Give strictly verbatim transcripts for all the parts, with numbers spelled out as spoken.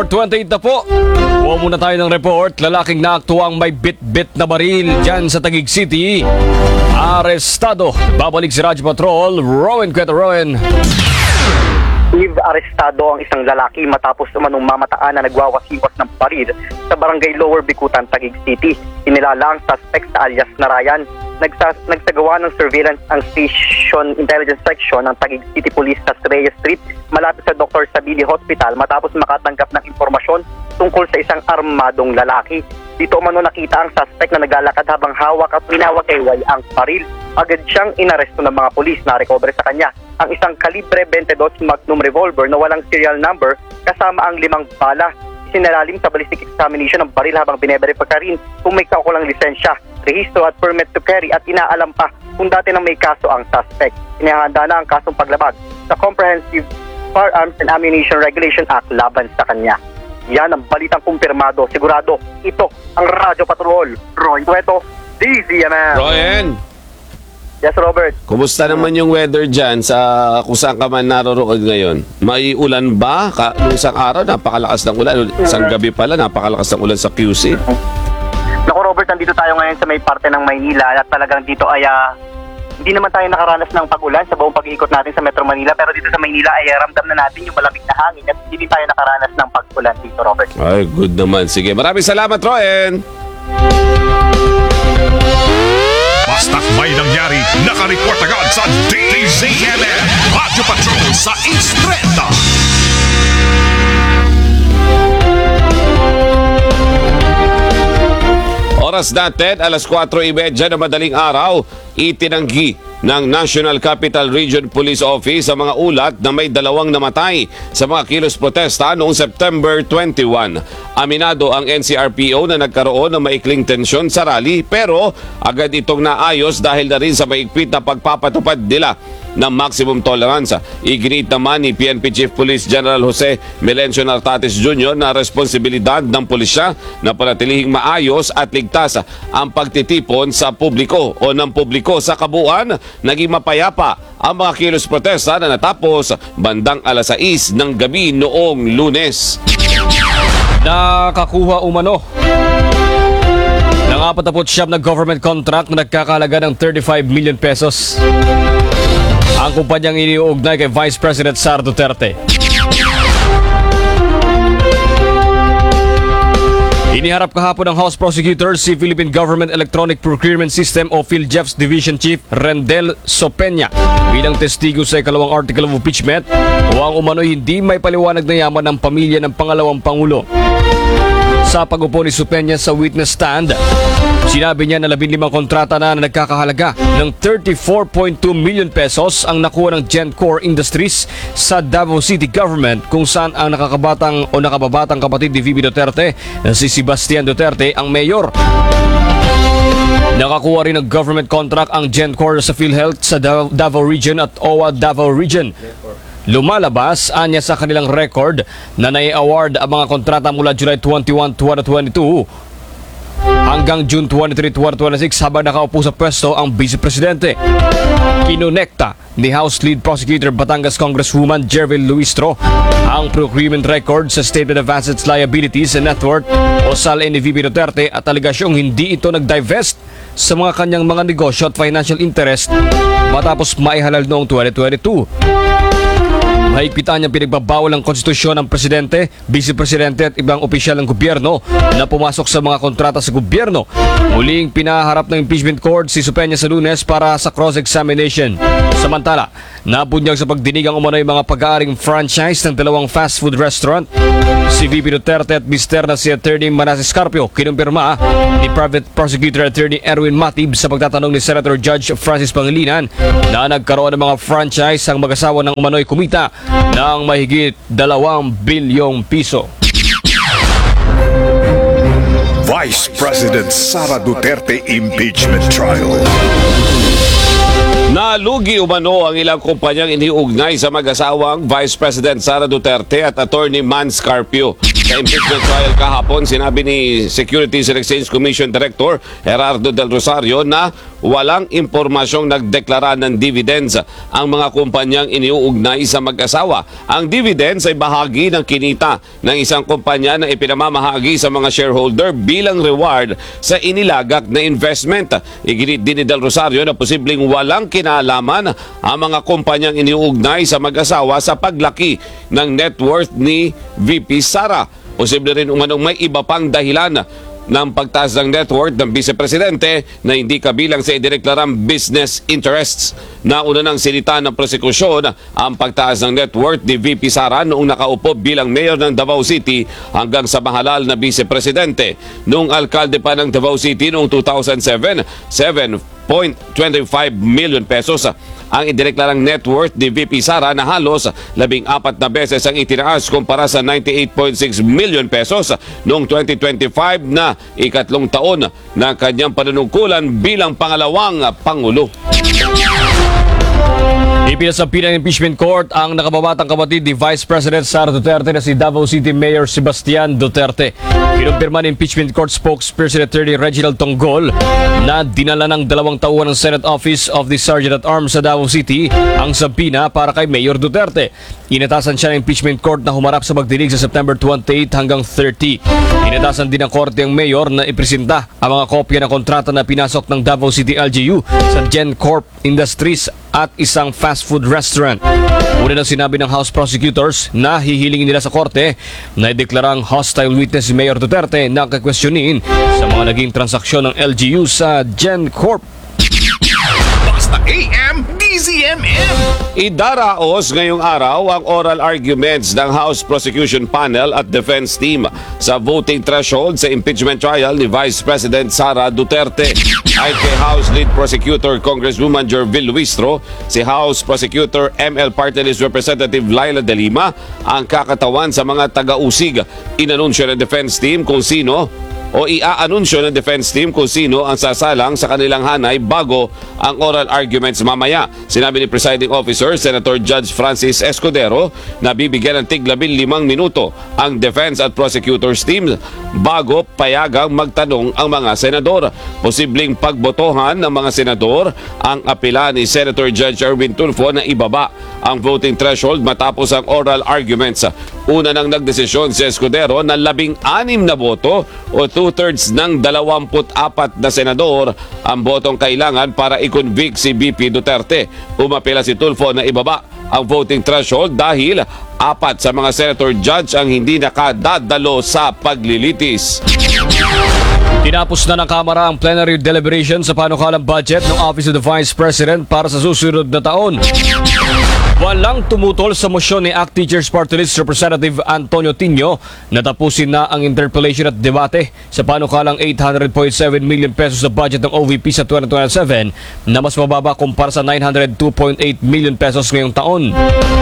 October twenty-eight na po. Kuha muna tayo ng report. Lalaking naaktuang may bit-bit na baril dyan sa Taguig City. Arestado. Babalik si Radyo Patrol. Rowan Kweta Rowan. Steve, arestado ang isang lalaki matapos umanong mamataan na nagwawasiwas ng baril sa barangay Lower Bikutan, Taguig City. Inilala ang suspect sa alias na Ryan. Nagsas nagsagawa ng surveillance ang Station Intelligence Section ng Taguig City Police sa Reyes Street malapit sa Doctor Sabili Hospital matapos makatanggap ng impormasyon tungkol sa isang armadong lalaki. Dito umano nakita ang suspect na naglalakad habang hawak at pinawakayway ang baril. Agad siyang inaresto ng mga pulis na recover sa kanya ang isang kalibre twenty-two Magnum revolver na walang serial number kasama ang limang bala. Sinalalim sa ballistic examination ng baril habang bineverify pa rin kung may kaukulang lisensya, rehistro at permit to carry at inaalam pa kung dati nang may kaso ang suspect. Inihanda na ang kasong paglabag sa Comprehensive Firearms and Ammunition Regulation Act laban sa kanya. Yan ang balitang kumpirmado. Sigurado, ito ang Radyo Patrol. Roy Cueto, D Z M M. Rowan. Yes, Robert. Kumusta naman yung weather dyan sa kung saan ka man naroroon ngayon? May ulan ba? Ka, nung isang araw, napakalakas ng ulan. Isang gabi pala, napakalakas ng ulan sa Q C. Naku, Robert, nandito tayo ngayon sa may parte ng Maynila at talagang dito ay uh, hindi naman tayo nakaranas ng pag-ulan sa buong pag-iikot natin sa Metro Manila, pero dito sa Maynila ay uh, ramdam na natin yung malamig na hangin at hindi din tayo nakaranas ng pag-ulan dito, Robert. Ay, good naman. Sige, maraming salamat, Roen. Basta't may nangyari, nakareport agad sa D Z M M Radyo Patrol sa Instreta. Oras natin, alas kwatro trenta na madaling araw, itinanggi ng National Capital Region Police Office ang mga ulat na may dalawang namatay sa mga kilos protesta noong September twenty-one. Aminado ang N C R P O na nagkaroon ng maikling tensyon sa rally pero agad itong naayos dahil na rin sa maigpit na pagpapatupad nila ng maximum tolerance. Iginiit naman ni P N P Chief Police General Jose Melencio Nartates Junior na responsibilidad ng pulisya na panatilihing maayos at ligtas ang pagtitipon sa publiko o ng publiko. Sa kabuuan, naging mapayapa ang mga kilos protesta na natapos bandang alas sais ng gabi noong Lunes. Nakakuha umano ng apat na siyam na government contract na nagkakalaga ng thirty-five million pesos. Ang kumpanyang iniuugnay kay Vice President Sara Duterte. Iniharap kahapon ng House Prosecutor si Philippine Government Electronic Procurement System o PhilGEP's Division Chief Rendel Sopeña bilang testigo sa ikalawang article of impeachment o ang umano'y hindi may paliwanag na yaman ng pamilya ng pangalawang Pangulo. Sa pag-upo ni Sopeña sa witness stand, sinabi niya na labing limang kontrata na, na nagkakahalaga ng thirty-four point two million pesos ang nakuha ng GenCore Industries sa Davao City Government kung saan ang nakakabatang o nakababatang kapatid ni V P Duterte na si Sebastian Duterte ang mayor. Nakakuha rin ng government contract ang GenCore sa PhilHealth sa Davao Region at O W A Davao Region. Lumalabas anya sa kanilang record na nai-award ang mga kontrata mula July twenty-first, twenty twenty-two hanggang June twenty-third, twenty twenty-six habang nakaupo sa pwesto ang Vice Presidente. Kinonekta ni House Lead Prosecutor Batangas Congresswoman Jervil Luistro ang procurement record sa Statement of Assets, Liabilities and Net Worth o S A L ni V P Duterte at alegasyong hindi ito nag-divest sa mga kanyang mga negosyo at financial interest matapos maihalal noong twenty twenty-two. Mahigpitan niyang pinagbabawal ng konstitusyon ng Presidente, Vice Presidente at ibang opisyal ng gobyerno na pumasok sa mga kontrata sa gobyerno. Muling pinaharap ng impeachment court si Sopeña sa Lunes para sa cross-examination. Samantala, nabunyag sa pagdinig ang umano'y mga pag-aaring franchise ng dalawang fast food restaurant. Si V P Duterte at mister na si Attorney Manasseh Scarpio kinumpirma ni Private Prosecutor Attorney Erwin Matib sa pagtatanong ni Senator Judge Francis Pangilinan na nagkaroon ng mga franchise ang mag-asawa ng umano'y kumita ng mahigit dalawang bilyong piso. Vice President Sara Duterte Impeachment Trial. Nalugi umano ang ilang kumpanyang iniugnay sa mag-asawang Vice President Sara Duterte at Attorney Man Scarpio. Sa impeachment trial kahapon, sinabi ni Securities and Exchange Commission Director Gerardo Del Rosario na walang impormasyong nagdeklara ng dividends ang mga kumpanyang iniuugnay sa mag-asawa. Ang dividends ay bahagi ng kinita ng isang kumpanya na ipinamamahagi sa mga shareholder bilang reward sa inilagak na investment. Iginit din ni Del Rosario na posibleng walang kinalaman ang mga kumpanyang iniuugnay sa mag-asawa sa paglaki ng net worth ni V P Sara. Posible rin umanong may iba pang dahilan ng pagtaas ng net worth ng Vice Presidente na hindi kabilang sa idineklarang business interests. Nauna ng sinita ng prosekusyon ang pagtaas ng net worth ni V P Sara noong nakaupo bilang mayor ng Davao City hanggang sa mahalal na Vice Presidente. Noong alkalde pa ng Davao City noong two thousand seven, seven point two five million pesos ang idineklarang net worth ni V P Sara na halos labing apat na beses ang itinaas kumpara sa ninety-eight point six million pesos noong twenty twenty-five na ikatlong taon na kanyang panunungkulan bilang pangalawang Pangulo. Ipinasampi ng impeachment court ang nakababatang kapatid ni Vice President Sara Duterte na si Davao City Mayor Sebastian Duterte. Kinumpirma ng impeachment court spokesperson Attorney Reginald Tonggol na dinala ng dalawang tauhan ng Senate Office of the Sergeant at Arms sa Davao City ang sabina para kay Mayor Duterte. Inatasan siya ng impeachment court na humarap sa magdinig sa September twenty-eight hanggang thirty. Inatasan din ng korte ang mayor na ipresenta ang mga kopya ng kontrata na pinasok ng Davao City L G U sa GenCorp Industries at isang fast food restaurant. Una nang sinabi ng House prosecutors na hihilingin nila sa korte na ideklarang hostile witness si Mayor Duterte na kakwestiyonin sa mga naging transaksyon ng L G U sa GenCorp. Basta A M D Z M M. Idaraos ngayong araw ang oral arguments ng House Prosecution Panel at Defense Team sa voting threshold sa impeachment trial ni Vice President Sara Duterte. Ayon kay House Lead Prosecutor Congresswoman Jervil Luistro, si House Prosecutor M L Party List Representative Laila De Lima ang kakatawan sa mga taga-usig. Inanunsyo ng Defense Team kung sino o ia-anunsyo ng defense team kung sino ang sasalang sa kanilang hanay bago ang oral arguments mamaya. Sinabi ni Presiding Officer Senator Judge Francis Escudero na bibigyan ng tig-labing limang minuto ang defense at prosecutors team bago payagang magtanong ang mga senador. Posibleng pagbotohan ng mga senador ang apela ni Senator Judge Erwin Tulfo na ibaba ang voting threshold matapos ang oral arguments. Una nang nagdesisyon si Escudero na labing anim na boto o two-thirds ng dalawamput apat na senador ang botong kailangan para i-convict si V P Duterte. Umapela si Tulfo na ibaba ang voting threshold dahil apat sa mga senator judge ang hindi nakadadalo sa paglilitis. Tinapos na ng Kamara ang plenary deliberation sa panukalang budget ng Office of the Vice President para sa susunod na taon. Walang tumutol sa mosyon ni A C T Teachers Party List Representative Antonio Tino na tapusin na ang interpellation at debate sa panukalang eight hundred point seven million pesos na budget ng O V P sa twenty twenty-seven na mas mababa kumpara sa nine hundred two point eight million pesos ngayong taon.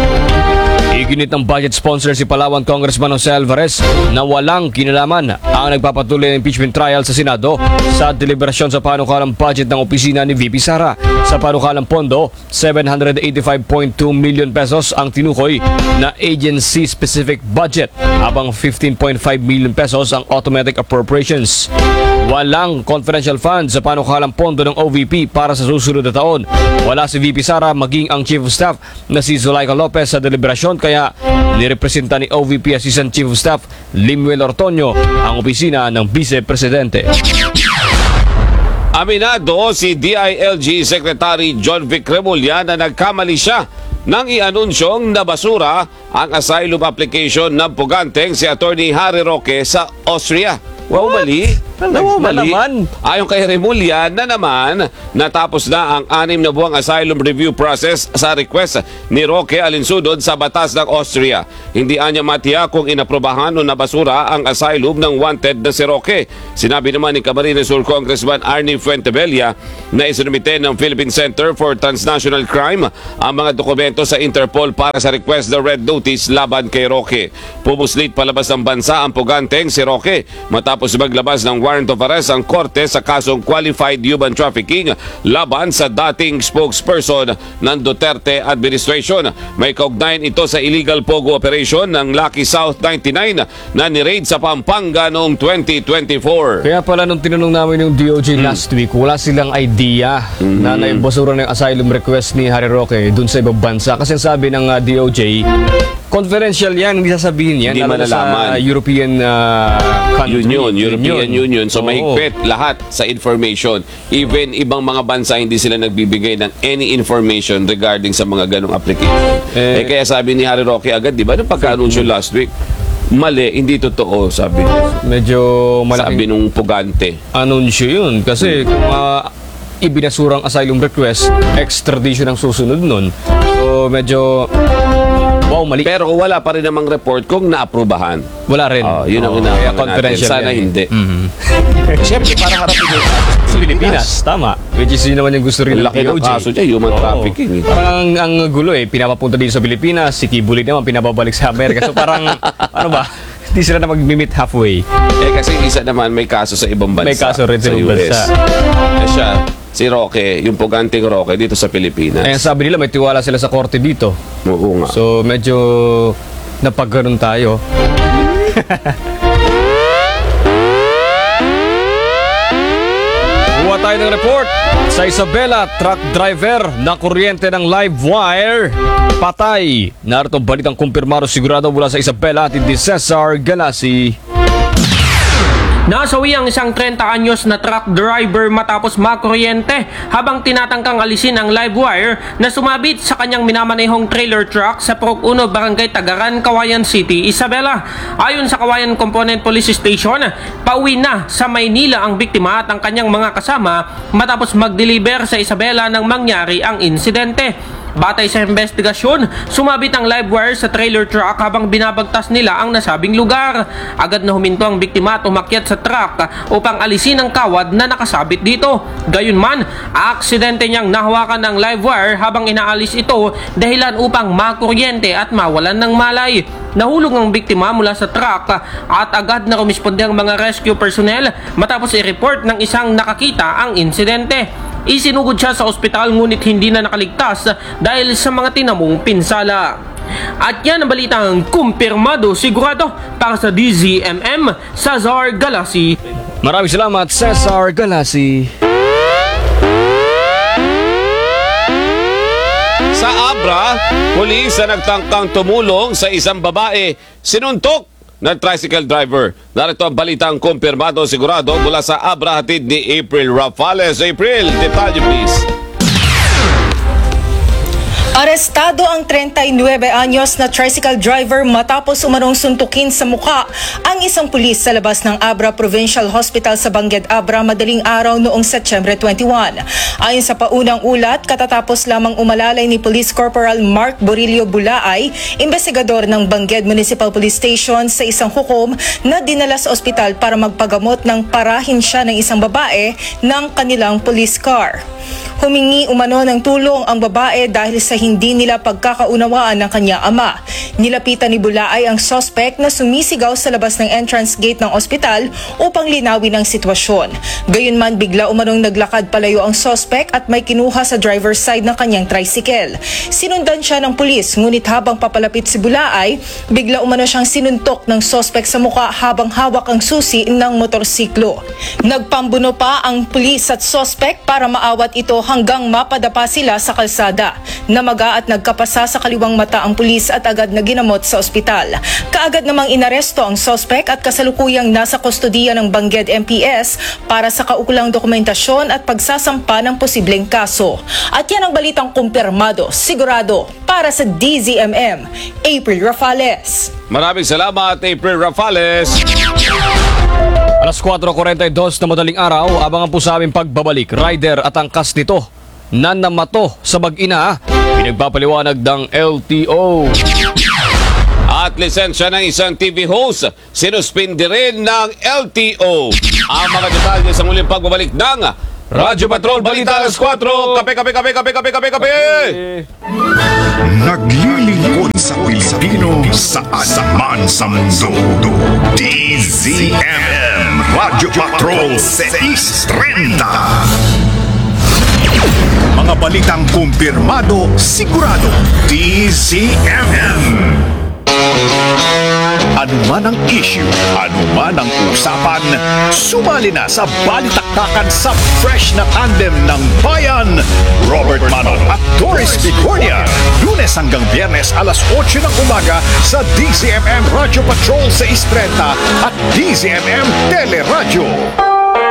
Iginit ng budget sponsor si Palawan Congressman Jose Alvarez na walang kinalaman ang nagpapatuloy ng impeachment trial sa Senado sa deliberasyon sa panukalang budget ng opisina ni V P Sara. Sa panukalang pondo, seven hundred eighty-five point two million pesos ang tinukoy na agency-specific budget habang fifteen point five million pesos ang automatic appropriations. Walang confidential funds sa panukalang pondo ng O V P para sa susunod na taon. Wala si V P Sara maging ang Chief of Staff na si Zulaika Lopez sa deliberasyon kaya nirepresenta ni O V P Assistant Chief of Staff Limuel Ortonio ang opisina ng Vice Presidente. Aminado si D I L G Secretary John Vic Remulla na nagkamali siya nang i-anunsyong nabasura ang asylum application ng puganteng si Attorney Harry Roque sa Austria. Wow, mali. Ano Na mali? naman? Ayon kay Remulla na naman, natapos na ang anim na buwang asylum review process sa request ni Roque alinsunod sa batas ng Austria. Hindi anya matiya kung inaprobahan o nabasura ang asylum ng wanted na si Roque. Sinabi naman ni Camarines Sur Congressman Arnie Fuentebella na isinumite ng Philippine Center for Transnational Crime ang mga dokumento sa Interpol para sa request na red notice laban kay Roque. Pumuslit palabas ng bansa ang puganteng si Roque matapos maglabas ng warrant of arrest ang korte sa kasong qualified human trafficking laban sa dating spokesperson ng Duterte administration. May kaugnayan ito sa illegal pogo operation ng Lucky South ninety-nine na ni-raid sa Pampanga noong twenty twenty-four. Kaya pala nung tinanong namin yung D O J last week, wala silang idea na naibasura ng asylum request ni Harry Roque dun sa ibang bansa. Kasi sabi ng uh, D O J, confidential yan, hindi sasabihin yan. Hindi lalo malalaman. sa European uh, country. Union, European Union. So Oo. mahigpit lahat sa information. Even ibang mga bansa hindi sila nagbibigay ng any information regarding sa mga ganong application. Eh, Eh, kaya sabi ni Harry Roque agad, di ba, nung pagka-anunsyo last week, mali, hindi totoo, sabi niya. Medyo Sabi malaking nung pugante. anunsyo yun. Kasi kung uh, ibinasurang asylum request, extradition ang susunod nun. So medyo, wow, mali. Pero wala pa rin namang report kung naaprubahan. Wala rin. Oh, yun ang Oo, inaabangan kaya natin. confidential Sana yan eh. hindi. Mhm. Siyempre, para harapin yun. Sa Pilipinas, tama. Which is yun naman yung gusto rin Ang ng laki D O ng J. kaso dyan, human Oo. trafficking, eh. Parang ang, ang gulo eh, pinapapunta dito sa Pilipinas, si Kibuli naman pinababalik sa Amerika. So parang, ano ba, hindi sila na mag-meet halfway. Eh kasi isa naman may kaso sa ibang bansa. May kaso rin sa ibang U S. bansa. Eh siya, si Roque, yung puganting Roque dito sa Pilipinas. Kaya sabi nila, may tiwala sila sa korte dito. Oo nga. So medyo napagganon tayo. Buha tayo ng report sa Isabela, truck driver na kuryente ng live wire patay. Narito balitang kumpirmado sigurado mula sa Isabela at ni Cesar Galasi. Nasawi ang isang thirty anyos na truck driver matapos makuryente habang tinatangkang alisin ang live wire na sumabit sa kanyang minamanehong trailer truck sa Purok uno, Barangay Tagaran, Kawayan City, Isabela. Ayon sa Kawayan Component Police Station, pauwi na sa Maynila ang biktima at ang kanyang mga kasama matapos mag-deliver sa Isabela nang mangyari ang insidente. Batay sa investigasyon, sumabit ang live wire sa trailer truck habang binabagtas nila ang nasabing lugar. Agad na huminto ang biktima at umakyat sa truck upang alisin ang kawad na nakasabit dito. Gayunman, aksidente niyang nahawakan ang live wire habang inaalis ito dahilan upang makuryente at mawalan ng malay. Nahulog ang biktima mula sa truck at agad na rumisponde ang mga rescue personnel matapos i-report ng isang nakakita ang insidente. Isinugod siya sa ospital ngunit hindi na nakaligtas dahil sa mga tinamong pinsala. At yan ang balitang kumpirmado sigurado para sa D Z M M, Cesar Galasi. Maraming salamat, Cesar Galasi. Sa Abra, pulis na nagtangkang tumulong sa isang babae, sinuntok ng tricycle driver. Narito ang balitang kumpirmado sigurado mula sa Abra, hatid ni April Rafales. April, detalye please. Arestado ang thirty-nine anyos na tricycle driver matapos umanong suntukin sa mukha ang isang pulis sa labas ng Abra Provincial Hospital sa Bangged, Abra madaling araw noong Setyembre twenty-one. Ayon sa paunang ulat, katatapos lamang umalalay ni Police Corporal Mark Borillo Bulaay, investigador ng Bangged Municipal Police Station, sa isang hukom na dinala sa ospital para magpagamot ng parahin siya ng isang babae ng kanilang police car. Humingi umano ng tulong ang babae dahil sa hindi nila pagkakaunawaan ng kanyang ama. Nilapitan ni Bulaay ang suspect na sumisigaw sa labas ng entrance gate ng ospital upang linawin ang sitwasyon. Gayunman, bigla umanong naglakad palayo ang suspect at may kinuha sa driver's side ng kanyang tricycle. Sinundan siya ng pulis, ngunit habang papalapit si Bulaay, bigla umano siyang sinuntok ng suspect sa mukha habang hawak ang susi ng motorsiklo. Nagpambuno pa ang pulis at suspect para maawat ito hanggang mapadapa sila sa kalsada. Namaga at nagkapasa sa kaliwang mata ang pulis at agad na ginamot sa ospital. Kaagad namang inaresto ang suspect at kasalukuyang nasa kustodiya ng Bangged M P S para sa kaukulang dokumentasyon at pagsasampa ng posibleng kaso. At yan ang balitang kumpirmado, sigurado para sa D Z M M, April Rafales. Maraming salamat, April Rafales. Alas four forty-two na madaling araw, abangan po sa aming pagbabalik. Rider at angkas nito na namato sa mag-ina, pinagpapaliwanag ng L T O. At lisensya ng isang T V host, sinuspindi rin ng L T O. Ang mga detalye sa muling pagbabalik ng Radyo Patrol Balita Alas four. Kape, kape, kape, kape, kape, kape, kape! Naglilingkod sa Pilipino saan man sa mundo. D Z M M Radyo Patrol seis treinta. Mga balitang kumpirmado, sigurado, D Z M M. Ano man ang issue, ano man ang usapan, sumali na sa balitaktakan sa fresh na tandem ng bayan. Robert Manon at Doris Bicornia. Lunes hanggang Biyernes alas otso ng umaga sa D Z M M Radio Patrol seis treinta at D Z M M Teleradyo.